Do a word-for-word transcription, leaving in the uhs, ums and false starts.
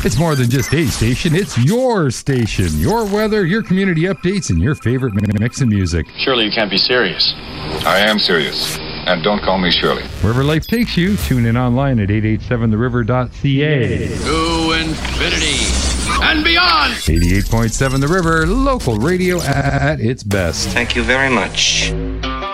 It's more than just a station, it's your station. Your weather, your community updates, and your favorite mix of music. Surely you can't be serious. I am serious. And don't call me Shirley. Wherever life takes you, tune in online at eight eight seven the river dot c a. To infinity and beyond! eighty-eight point seven The River, local radio at its best. Thank you very much.